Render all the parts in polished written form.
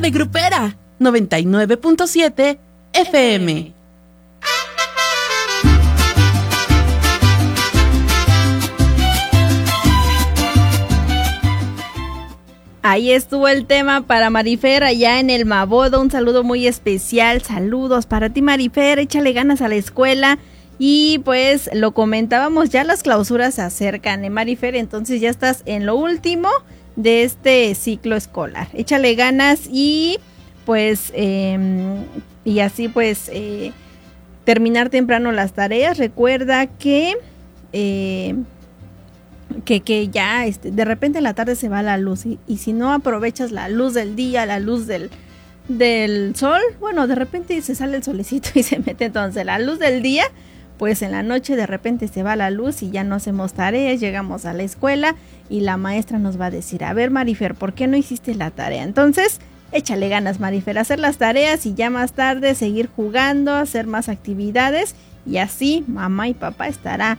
de Grupera 99.7 FM. Ahí estuvo el tema para Marifer allá en el Mabodo. Un saludo muy especial. Saludos para ti, Marifer. Échale ganas a la escuela. Y pues lo comentábamos, ya las clausuras se acercan, Marifer. Entonces ya estás en lo último de este ciclo escolar. Échale ganas y pues y así pues terminar temprano las tareas. Recuerda que ya de repente en la tarde se va la luz y si no aprovechas la luz del día, la luz del sol, bueno, de repente se sale el solecito y se mete entonces la luz del día, pues en la noche de repente se va la luz y ya no hacemos tareas, llegamos a la escuela y la maestra nos va a decir, a ver, Marifer, ¿por qué no hiciste la tarea? Entonces, échale ganas, Marifer, a hacer las tareas y ya más tarde seguir jugando, hacer más actividades y así mamá y papá estarán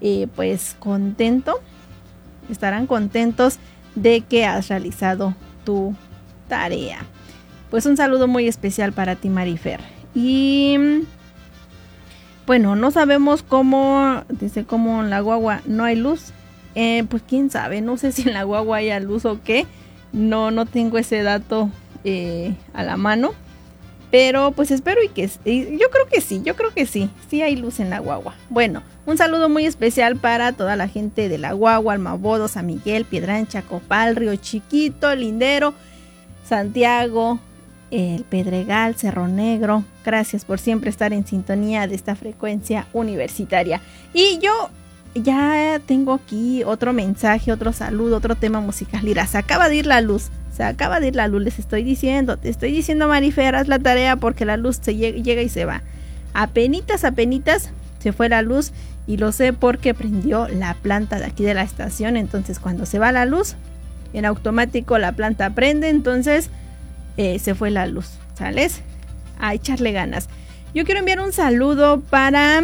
contentos de que has realizado tu tarea. Pues un saludo muy especial para ti, Marifer. Y bueno, no sabemos cómo, dice cómo en la guagua no hay luz. Pues quién sabe, no sé si en la guagua haya luz o qué. No tengo ese dato a la mano. Pero pues espero yo creo que sí hay luz en la guagua. Bueno, un saludo muy especial para toda la gente de la guagua, Almabodo, San Miguel, Piedrancha, Copal, Río Chiquito, Lindero, Santiago, el Pedregal, Cerro Negro. Gracias por siempre estar en sintonía de esta frecuencia universitaria. Y yo ya tengo aquí otro mensaje, otro saludo, otro tema musical. Mira, se acaba de ir la luz, les estoy diciendo, Marifer, haz la tarea porque la luz llega y se va. Apenitas se fue la luz y lo sé porque prendió la planta de aquí de la estación. Entonces cuando se va la luz, en automático la planta prende, entonces se fue la luz, ¿sales? A echarle ganas. Yo quiero enviar un saludo para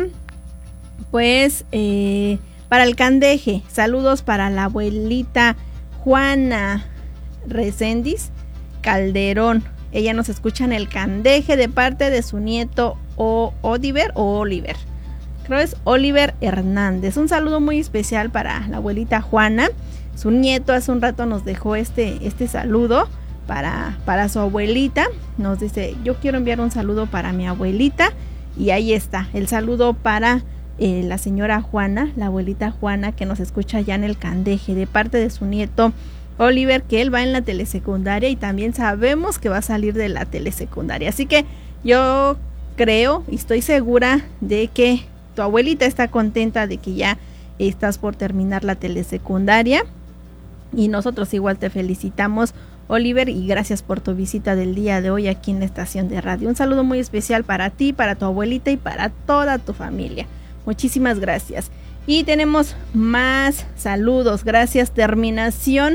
el Candeje. Saludos para la abuelita Juana Reséndiz Calderón. Ella nos escucha en el Candeje de parte de su nieto Oliver. Creo es Oliver Hernández. Un saludo muy especial para la abuelita Juana. Su nieto hace un rato nos dejó este saludo para su abuelita. Nos dice, yo quiero enviar un saludo para mi abuelita. Y ahí está, el saludo para la señora Juana, la abuelita Juana, que nos escucha allá en el Candeje de parte de su nieto Oliver, que él va en la telesecundaria y también sabemos que va a salir de la telesecundaria. Así que yo creo y estoy segura de que tu abuelita está contenta de que ya estás por terminar la telesecundaria y nosotros igual te felicitamos, Oliver, y gracias por tu visita del día de hoy aquí en la estación de radio. Un saludo muy especial para ti, para tu abuelita y para toda tu familia. Muchísimas gracias. Y tenemos más saludos. Gracias. Terminación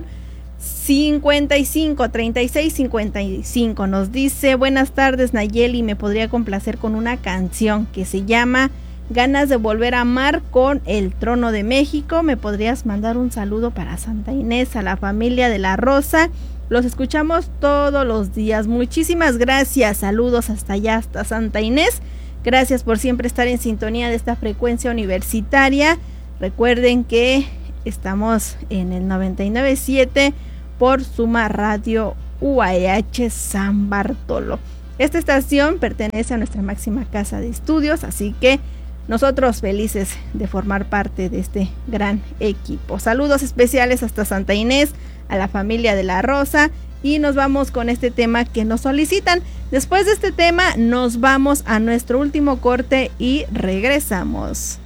553655 nos dice: buenas tardes, Nayeli, me podría complacer con una canción que se llama Ganas de volver a amar con El Trono de México. Me podrías mandar un saludo para Santa Inés, a la familia de La Rosa. Los escuchamos todos los días. Muchísimas gracias. Saludos hasta allá, hasta Santa Inés. Gracias por siempre estar en sintonía de esta frecuencia universitaria. Recuerden que estamos en el 99.7 por Suma Radio UAH San Bartolo. Esta estación pertenece a nuestra máxima casa de estudios, así que nosotros felices de formar parte de este gran equipo. Saludos especiales hasta Santa Inés, a la familia de La Rosa, y nos vamos con este tema que nos solicitan. Después de este tema nos vamos a nuestro último corte y regresamos.